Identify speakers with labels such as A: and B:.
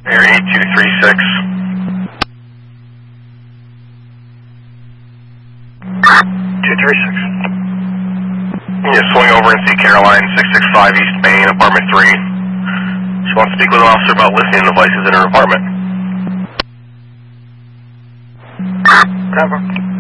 A: Air 8236. 236. Yeah, swing over and see Caroline, 665 East Main, apartment 3. She wants to speak with an officer about listening devices in her apartment.
B: Cover.